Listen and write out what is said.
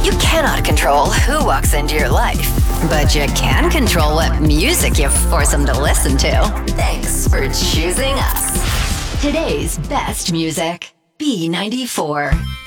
You cannot control who walks into your life, but you can control what music you force them to listen to. Thanks for choosing us. Today's best music, B94.